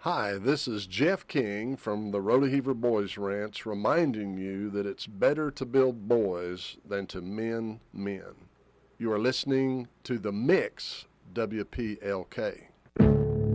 Hi, this is Jeff King from the Rodeheaver Boys Ranch reminding you that it's better to build boys than to mend men. You are listening to The Mix, WPLK.